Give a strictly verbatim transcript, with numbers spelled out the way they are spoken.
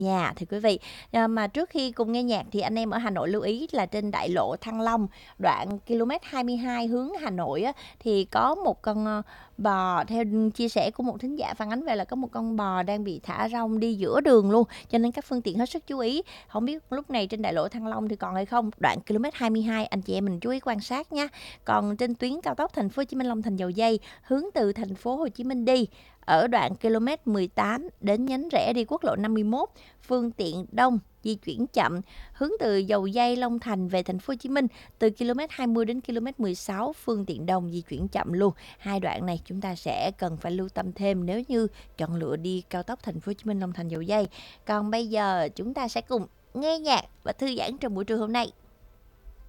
Dạ, thưa quý vị, à, mà trước khi cùng nghe nhạc thì anh em ở Hà Nội lưu ý là trên đại lộ Thăng Long, đoạn ki lô mét hai mươi hai hướng Hà Nội á, thì có một con, ơ, bò theo chia sẻ của một thính giả phản ánh về là có một con bò đang bị thả rong đi giữa đường luôn, cho nên các phương tiện hết sức chú ý. Không biết lúc này trên đại lộ Thăng Long thì còn hay không? Đoạn ki lô mét hai mươi hai anh chị em mình chú ý quan sát nha. Còn trên tuyến cao tốc Thành phố Hồ Chí Minh- Long Thành- Dầu Giây hướng từ Thành phố Hồ Chí Minh đi, ở đoạn ki lô mét mười tám đến nhánh rẽ đi quốc lộ năm mươi mốt, phương tiện đông di chuyển chậm, hướng từ Dầu Giây Long Thành về thành phố Hồ Chí Minh từ ki lô mét hai mươi đến ki lô mét mười sáu, phương tiện đông di chuyển chậm luôn. Hai đoạn này chúng ta sẽ cần phải lưu tâm thêm nếu như chọn lựa đi cao tốc Thành phố Hồ Chí Minh Long Thành Dầu Giây. Còn bây giờ chúng ta sẽ cùng nghe nhạc và thư giãn trong buổi trưa hôm nay.